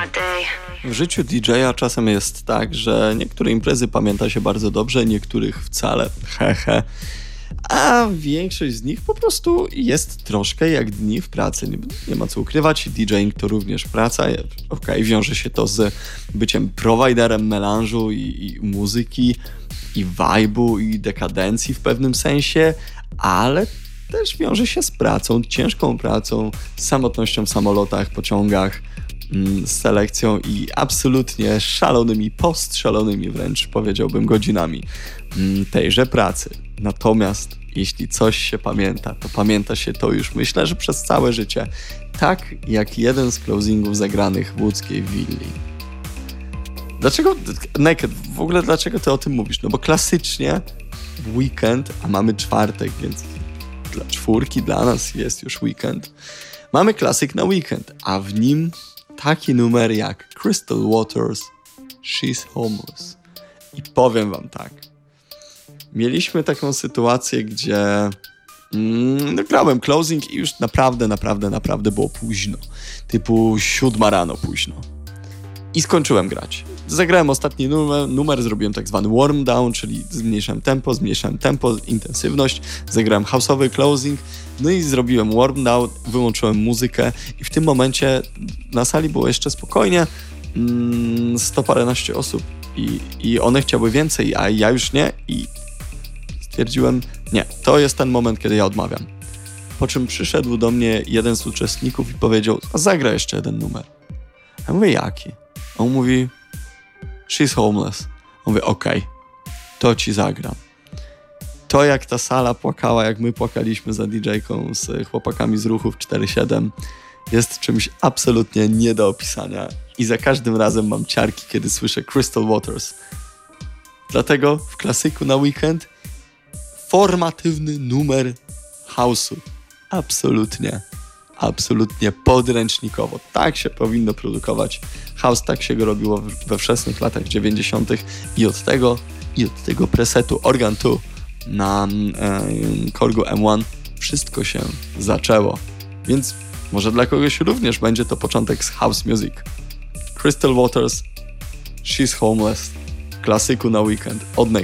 W życiu DJ-a czasem jest tak, że niektóre imprezy pamięta się bardzo dobrze, niektórych wcale, a większość z nich po prostu jest troszkę jak dni w pracy. Nie ma co ukrywać, DJing to również praca. Wiąże się to z byciem prowajderem melanżu i muzyki, i vibe'u, i dekadencji w pewnym sensie, ale też wiąże się z pracą, ciężką pracą, z samotnością w samolotach, pociągach, z selekcją i absolutnie szalonymi, postszalonymi wręcz powiedziałbym godzinami tejże pracy. Natomiast jeśli coś się pamięta, to pamięta się to już myślę, że przez całe życie. Tak jak jeden z closingów zagranych w łódzkiej willi. Dlaczego, Naked, w ogóle dlaczego ty o tym mówisz? No bo klasycznie w weekend, a mamy czwartek, więc dla czwórki, dla nas jest już weekend. Mamy klasyk na weekend, a w nim taki numer jak Crystal Waters, She's Homeless. I powiem wam tak. Mieliśmy taką sytuację, gdzie grałem closing i już naprawdę było późno. Typu 7 rano późno. I skończyłem grać. Zagrałem ostatni numer, zrobiłem tak zwany warm down, czyli zmniejszałem tempo, intensywność, zagrałem house'owy closing, no i zrobiłem warm down, wyłączyłem muzykę i w tym momencie na sali było jeszcze spokojnie 100 paręnaście osób i one chciały więcej, a ja już nie i stwierdziłem, nie, to jest ten moment, kiedy ja odmawiam. Po czym przyszedł do mnie jeden z uczestników i powiedział, a zagra jeszcze jeden numer. Ja mówię, jaki? On mówi, She's Homeless. Mówię, okej, to ci zagram. To jak ta sala płakała, jak my płakaliśmy za DJ-ką z chłopakami z ruchów 4-7, jest czymś absolutnie nie do opisania. I za każdym razem mam ciarki, kiedy słyszę Crystal Waters. Dlatego w klasyku na weekend formatywny numer house'u. Absolutnie podręcznikowo. Tak się powinno produkować house, tak się go robiło we wczesnych latach 90. i od tego presetu Organ 2 na Korgu M1 wszystko się zaczęło. Więc może dla kogoś również będzie to początek z house music. Crystal Waters, She's Homeless, klasyku na weekend od